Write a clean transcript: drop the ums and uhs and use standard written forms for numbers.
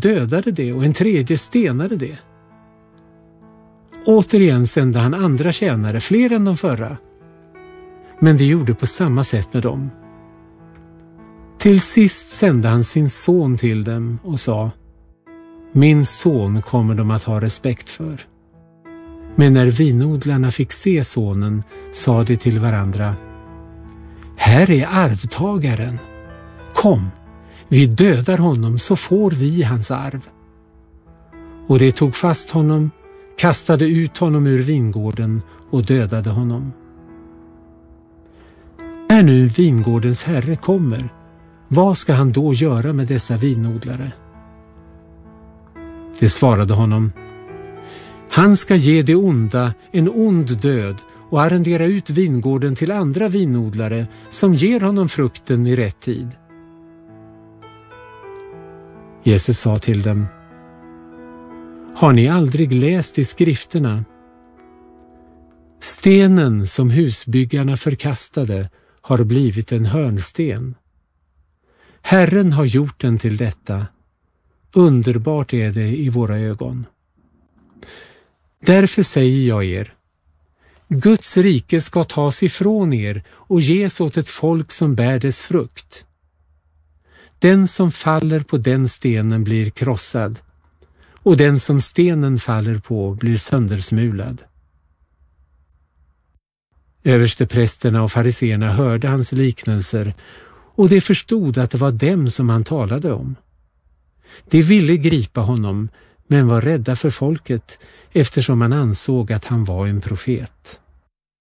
dödade det och en tredje stenade det. Återigen sände han andra tjänare, fler än de förra. Men de gjorde på samma sätt med dem. Till sist sände han sin son till dem och sa: min son kommer de att ha respekt för. Men när vinodlarna fick se sonen sa de till varandra: här är arvtagaren. Kom, vi dödar honom så får vi hans arv. Och de tog fast honom, kastade ut honom ur vingården och dödade honom. När nu vingårdens herre kommer, vad ska han då göra med dessa vinodlare? Det svarade honom: han ska ge det onda en ond död och arrendera ut vingården till andra vinodlare som ger honom frukten i rätt tid. Jesus sa till dem: har ni aldrig läst i skrifterna? Stenen som husbyggarna förkastade har blivit en hörnsten. Herren har gjort den till detta. Underbart är det i våra ögon. Därför säger jag er: Guds rike ska tas ifrån er och ges åt ett folk som bär dess frukt. Den som faller på den stenen blir krossad, och den som stenen faller på blir söndersmulad. Översteprästerna och fariseerna hörde hans liknelser, och de förstod att det var dem som han talade om. De ville gripa honom, men var rädda för folket, eftersom man ansåg att han var en profet.